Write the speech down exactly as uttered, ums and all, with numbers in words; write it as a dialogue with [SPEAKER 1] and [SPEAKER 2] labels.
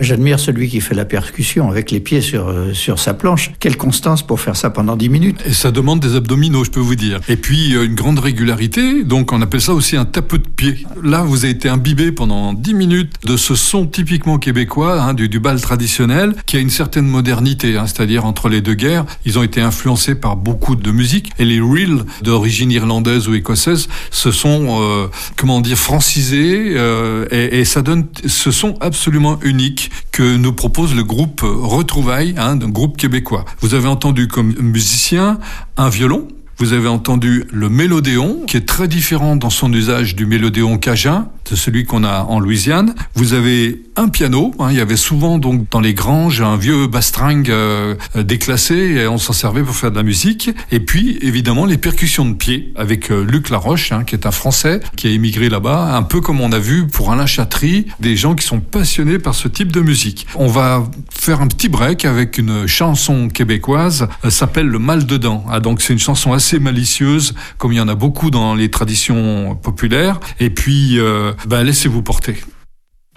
[SPEAKER 1] j'admire celui qui fait la percussion avec les pieds sur, euh, sur sa planche. Quelle constance pour faire ça pendant dix minutes.
[SPEAKER 2] Et ça demande des abdominaux, je peux vous dire. Et puis, une grande régularité, donc on appelle ça aussi un tapeux de pied. Là, vous avez été imbibé pendant dix minutes de ce son typiquement québécois, hein, du, du bal traditionnel, qui a une certaine modernité, hein, c'est-à-dire entre les deux guerres, ils ont été influencés par beaucoup de musique, et les reels d'origine irlandaise ou écossaise se sont, euh, comment dire, francisés, euh, et, et ça donne ce son absolument unique que nous propose le groupe Retrouvailles, hein, un groupe québécois. Vous avez entendu comme musicien un violon. Vous avez entendu le mélodéon, qui est très différent dans son usage du mélodéon cajun, de celui qu'on a en Louisiane. Vous avez un piano, hein, il y avait souvent donc dans les granges un vieux bastringue euh, déclassé, et on s'en servait pour faire de la musique. Et puis évidemment les percussions de pied avec euh, Luc Laroche, hein, qui est un Français qui a émigré là-bas, un peu comme on a vu pour Alain Chatry, des gens qui sont passionnés par ce type de musique. On va faire un petit break avec une chanson québécoise, elle s'appelle Le Mal dedans. Ah, donc c'est une chanson assez malicieuse, comme il y en a beaucoup dans les traditions populaires. Et puis, euh, ben, laissez-vous porter.